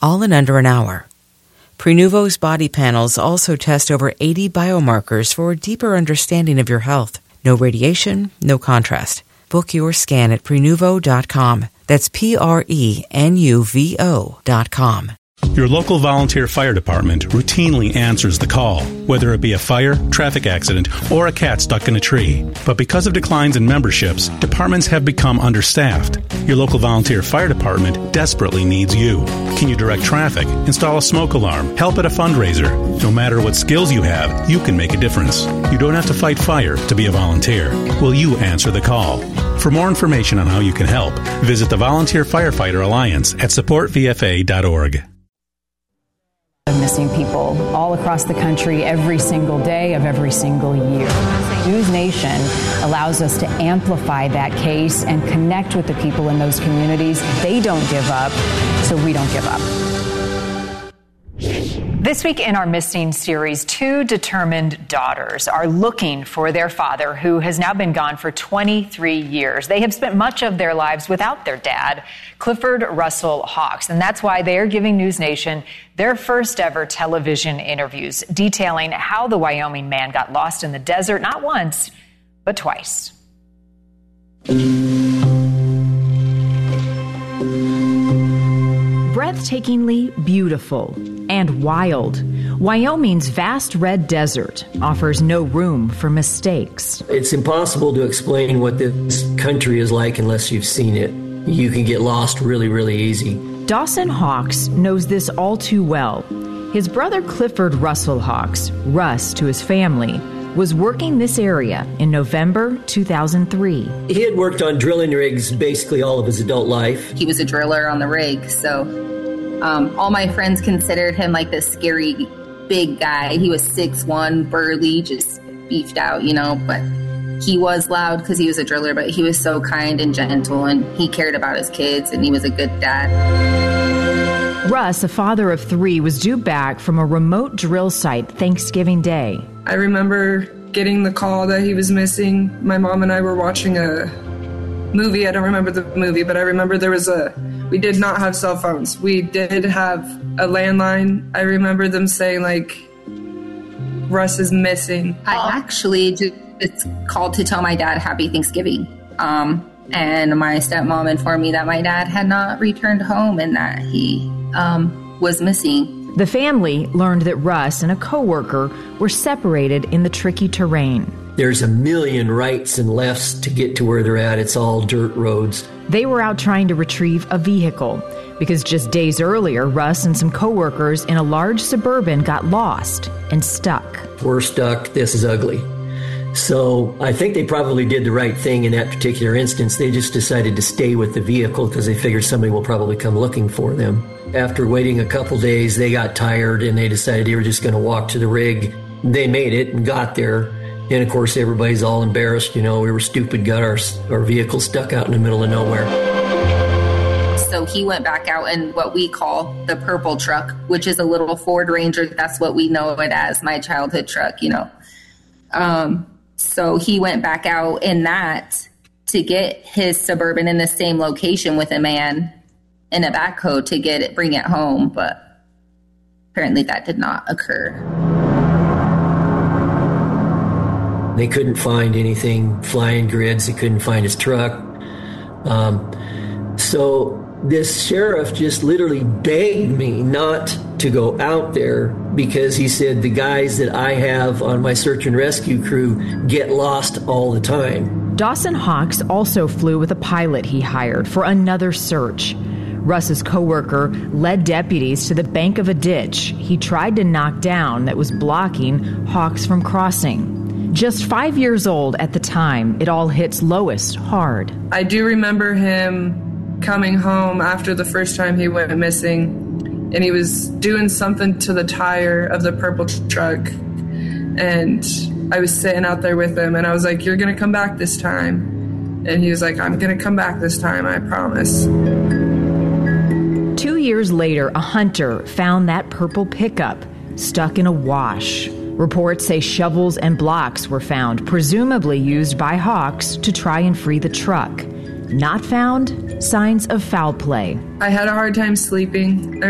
all in under an hour. Prenuvo's body panels also test over 80 biomarkers for a deeper understanding of your health. No radiation, no contrast. Book your scan at Prenuvo.com. That's Prenuvo.com. Your local volunteer fire department routinely answers the call, whether it be a fire, traffic accident, or a cat stuck in a tree. But because of declines in memberships, departments have become understaffed. Your local volunteer fire department desperately needs you. Can you direct traffic, install a smoke alarm, help at a fundraiser? No matter what skills you have, you can make a difference. You don't have to fight fire to be a volunteer. Will you answer the call? For more information on how you can help, visit the Volunteer Firefighter Alliance at supportvfa.org. Of missing people all across the country every single day of every single year. News Nation allows us to amplify that case and connect with the people in those communities. They don't give up, so we don't give up. This week in our Missing series, two determined daughters are looking for their father, who has now been gone for 23 years. They have spent much of their lives without their dad, Clifford Russell Hawks, and that's why they are giving News Nation their first ever television interviews, detailing how the Wyoming man got lost in the desert not once, but twice. Breathtakingly beautiful and wild, Wyoming's vast red desert offers no room for mistakes. It's impossible to explain what this country is like unless you've seen it. You can get lost really, really easy. Dawson Hawks knows this all too well. His brother Clifford Russell Hawks, Russ to his family, was working this area in November 2003. He had worked on drilling rigs basically all of his adult life. He was a driller on the rig, so all my friends considered him like this scary big guy. He was 6'1", burly, just beefed out, but he was loud because he was a driller, but he was so kind and gentle, and he cared about his kids, and he was a good dad. Russ, a father of three, was due back from a remote drill site Thanksgiving Day. I remember getting the call that he was missing. My mom and I were watching a movie. I don't remember the movie, but I remember we did not have cell phones. We did have a landline. I remember them saying, Russ is missing. I actually just called to tell my dad Happy Thanksgiving. And my stepmom informed me that my dad had not returned home and that he was missing. The family learned that Russ and a coworker were separated in the tricky terrain. There's a million rights and lefts to get to where they're at. It's all dirt roads. They were out trying to retrieve a vehicle because just days earlier, Russ and some coworkers in a large Suburban got lost and stuck. We're stuck. This is ugly. So I think they probably did the right thing in that particular instance. They just decided to stay with the vehicle because they figured somebody will probably come looking for them. After waiting a couple days, they got tired and they decided they were just going to walk to the rig. They made it and got there. And of course, everybody's all embarrassed. We were stupid, got our vehicle stuck out in the middle of nowhere. So he went back out in what we call the purple truck, which is a little Ford Ranger. That's what we know it as, my childhood truck, So he went back out in that to get his Suburban in the same location with a man in a backhoe to bring it home. But apparently that did not occur. They couldn't find anything, flying grids. They couldn't find his truck. So this sheriff just literally begged me not to go out there because he said the guys that I have on my search and rescue crew get lost all the time. Dawson Hawks also flew with a pilot he hired for another search. Russ's coworker led deputies to the bank of a ditch he tried to knock down that was blocking Hawks from crossing. Just 5 years old at the time, it all hits lowest hard. I do remember him coming home after the first time he went missing, and he was doing something to the tire of the purple truck. And I was sitting out there with him, and I was like, "You're going to come back this time." And he was like, "I'm going to come back this time, I promise." 2 years later, a hunter found that purple pickup stuck in a wash. Reports say shovels and blocks were found, presumably used by Hawks to try and free the truck. Not found signs of foul play. I had a hard time sleeping.